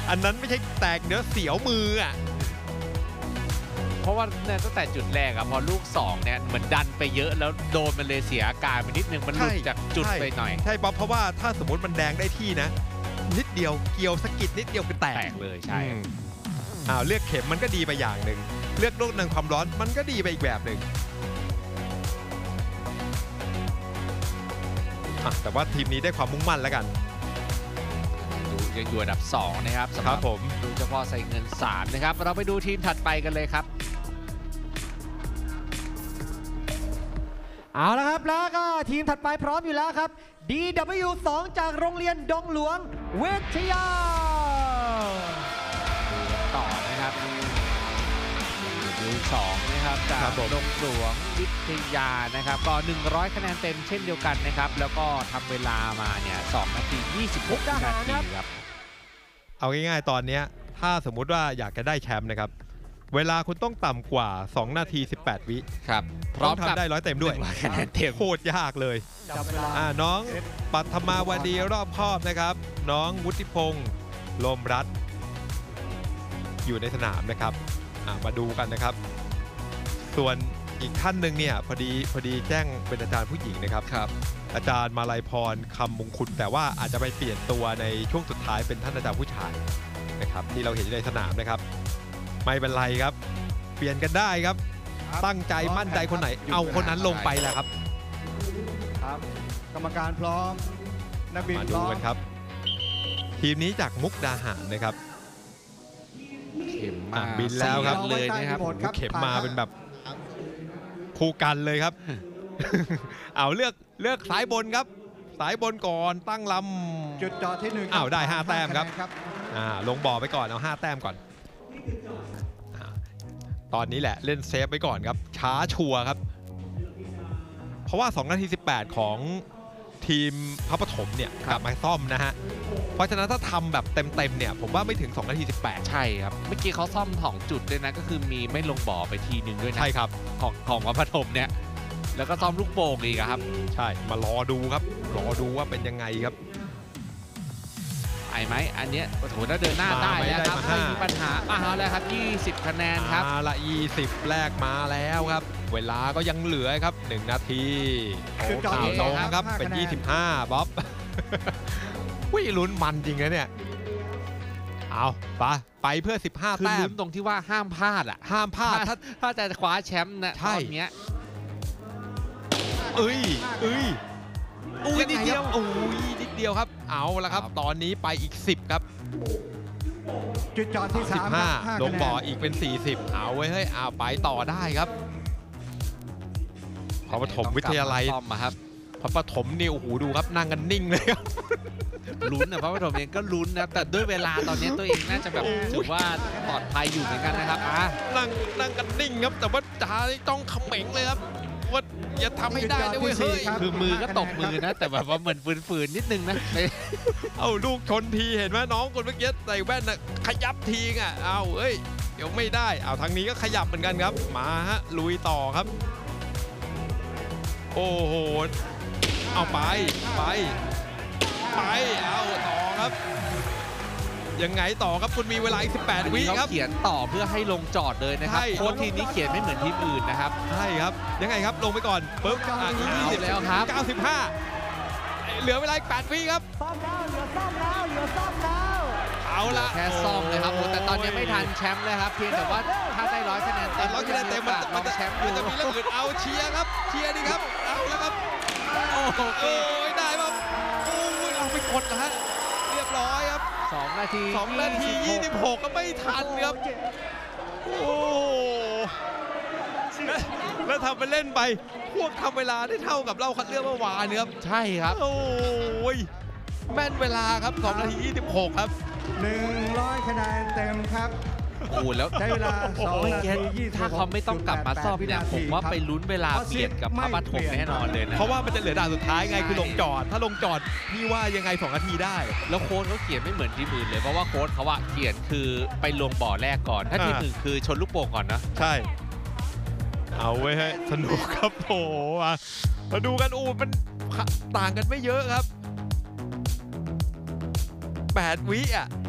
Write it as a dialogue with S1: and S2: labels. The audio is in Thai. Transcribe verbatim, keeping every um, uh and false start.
S1: อันนั้นไม่ใช่แตกเนื้อเสียวมืออ่ะ
S2: เพราะว่าเนี่ยตั้งแต่จุดแรกอะพอลูกสองเนี่ยเหมือนดันไปเยอะแล้วโดนมันเลยเสียอาการไปนิดนึงมันหลุดจากจุดไปหน่อย
S1: ใช่ป๊อปเพราะว่าถ้าสมมติมันแดงได้ที่นะนิดเดียวเกี่ยวสกิดนิดเดียวคือแตก
S2: เลยใช่
S1: อ้าวเลือกเข็มมันก็ดีไปอย่างหนึ่งเลือกลูกนำความร้อนมันก็ดีไปอีกแบบหนึ่งแต่ว่าทีมนี้ได้ความมุ่งมั่นแล้วกัน
S2: ดูยังอยู่อันดับสองนะครับสำหรับผมดูเฉพาะใส่เงินสามนะครับเราไปดูทีมถัดไปกันเลยครับ
S3: เอาละครับแล้วก็ทีมถัดไปพร้อมอยู่แล้วครับ ดี ดับเบิลยู สอง จากโรงเรียนดงหลวงวิทยา
S2: ต่อนะครับดูสองนะครับจากดงหลวงวิทยานะครับก็หนึ่งร้อยคะแนนเต็มเช่นเดียวกันนะครับแล้วก็ทำเวลามาเนี่ยสองนาทียี่สิบหกนาทีครับ
S1: เอาง่ายๆตอนนี้ถ้าสมมุติว่าอยากจะได้แชมป์นะครับเวลาคุณต้องต่ำกว่าสองนาทีสิบแปดวิ
S2: ครับ
S1: พร้อมทำได้ร้อยเต็มด้วย
S2: คะแนนเต็ม
S1: โคตรยากเลยอ่าน้องปัทมาวดีรอบคอบนะครับน้องวุฒิพงษ์ลมรัตน์อยู่ในสนามนะครับมาดูกันนะครับส่วนอีกท่านหนึ่งเนี่ยพอดีพอดีแจ้งเป็นอาจารย์ผู้หญิงนะครับ
S2: ครับ
S1: อาจารย์มาลัยพรคำมงคุณแต่ว่าอาจจะไปเปลี่ยนตัวในช่วงสุดท้ายเป็นท่านอาจารย์ผู้ชายนะครับที่เราเห็นในสนามนะครับไม่เป็นไรครับเปลี่ยนกันได้ครับตั้งใจมั่นใจคนไหนเอาคนนั้นลงไปแล้วครับ
S3: ครับกรรมการพร้อมนักบินพร้อมมาดูกันครับ
S1: ทีมนี้จากมุกดาหารนะครับ
S2: เข็มมา
S1: บินแล้วครับ
S2: เลยนะครับ
S1: เข็มมาเป็นแบบคู่กันเลยครับเอาเลือกเลือกสายบนครับสายบนก่อนตั้งล
S3: ำจุดจอดที่หนึ่ง
S1: อ้าวได้ห้าแต้มครับอ่าลงบ่อไปก่อนเอาห้าแต้มก่อนตอนนี้แหละเล่นเซฟไว้ก่อนครับช้าชัวร์ครับเพราะว่าสองนาทีสิบแปดของทีมพระปฐมเนี่ยกลับมาซ่อมนะฮะเพราะฉะนั้นถ้าทำแบบเต็มๆเนี่ยผมว่าไม่ถึงสองนาทีสิบแปด
S2: ใช่ครับเมื่อกี้เขาซ่อมสองจุดด้วยนะก็คือมีไม่ลงบ่อไปทีนึงด้วยนะ
S1: ใช่ครับ
S2: ของของพระปฐมเนี่ยแล้วก็ซ่อมลูกโป่งอีกครับ
S1: ใช่มารอดูครับรอดูว่าเป็นยังไงครับ
S2: ไอ้ไหมอันเนี้ยโอ้โหถ้าเดินหน้าได้แล้วครับไม่มีปัญหามาแล้วครับยี่สิบคะแนนครับ
S1: มาละยี่สิบแรกมาแล้วครับเวลาก็ยังเหลือครับหนึ่งนาที
S3: จุดจอดที่
S1: สองครับเป็นยี่สิบห้าบ๊อบวิ่งลุ้นมันจริงนะเนี่ยเอาไปไปเพื่อสิบห้าแต้ม
S2: คือลุ้นตรงที่ว่าห้ามพลาดอ่ะ
S1: ห้ามพลาด
S2: ถ้าถ้าจะคว้าแชมป์นะตอนเนี้ย
S1: เอ้ยเอ้ยอุ้ยนิดเดียวอุ้ยนิดเดียวครับเอาละครับตอนนี้ไปอีกสิบครับ
S3: จุดจอดที่สาม
S1: สิบห้าลงบ่ออีกเป็นสี่สิบเอาไว้ให้เอาไปต่อได้ครับพระปฐมวิทยาลัย
S2: มาครับ
S1: พระปฐมนี่โอ้โหดูครับนั่งกันนิ่งเลยครับ
S2: ลุ้นนะพระปฐมเองก็ลุ้นนะแต่ด้วยเวลาตอนนี้ตัวเองน่าจะแบบถือว่าปลอดภัยอยู่เหมือนกันนะครับอ่ะ
S1: นั่งนั่งกันนิ่งครับแต่ว่าจ่าต้องเขม็งเลยครับว่าอย่าทำให้ได้นะเว้ยเฮ้ย
S2: คือมือก็ตกมือนะแต่แบบว่าเหมือนฝืนๆนิดนึงนะ
S1: เอาลูกชนทีเห็นไหมน้องคนเมื่อกี้ใส่แว่นนะขยับทีอ่ะเอาเอ้ยเดี๋ยวไม่ได้เอาทางนี้ก็ขยับเหมือนกันครับมาฮะลุยต่อครับโอ้โหเอาไปไปไปเอาต่อครับยังไงต่อครับคุณมีเวลาอีกสิบแปดวิครับ
S2: เขียนต่อเพื่อให้ลงจอดเลยนะครับโค้ชทีมนี้เขียนไม่เหมือนทีมอื่นนะครับ
S1: ใช่ครับยังไงครับลงไปก่อนปึ๊บอ่ะอีกยี่สิบ
S2: แล้วครับ
S1: เก้าสิบห้าเหลือเวลาอีกแปดวิครับ
S3: ซ่อมแล้วเหลือซ่อมแล้วเหลือซ่อมแล้ว
S1: เอาละ
S2: แค่ซ่อมเลยครับแต่ตอนนี้ไม่ทันแชมป์เลยครับเพียงแต่ว่าถ้าได้ร้อยคะแนนเต็ม
S1: ร้อยคะแนนเต็มมันจะแชมป์อยู่จะมีเรื่องอื่นเอาเชียร์ครับเชียร์ดีครับเอาแล้วครับโอ้โหได้ป่ะโอ้ยเอาไปกดนะฮะเรียบร้อยครับ
S2: สองนาที
S1: สองนาทียี่สิบหกก็ไม่ทันครับโอ้แล้วทำไปเล่นไปพวกทำเวลาได้เท่ากับเราคัดเลือกเมื่อวานครับ
S2: ใช่ครับ
S1: โอ้ยแม่นเวลาครับสองนาทียี่สิบหกครับ
S3: หนึ่งร้อยคะแนนเต็มครับ
S2: โอ้แล้ว
S3: ใช้เวลาสองนาทียี่สิบ
S2: ถ้าเขาไม่ต้องกลับมาซ่อมเนี่ยผมว่าไปลุ้นเวลาเบียดกับพระปฐมแน่นอนเลยนะ
S1: เพราะว่ามันจะเหลือด่านสุดท้ายไงคือลงจอดถ้าลงจอดพี่ว่ายังไงสองนาทีได้
S2: แล้วโค้ชเขาเขียนไม่เหมือนทีมอื่นเลยเพราะว่าโค้ชเขาว่าเขียนคือไปลงบ่อแรกก่อนถ้าทีมอื่นคือชนลูกโป่งก่อนนะ
S1: ใช่เอาไว้ให้สนุกครับโอ้มาดูกันอูมันต่างกันไม่เยอะครับแปดวิอ่ะ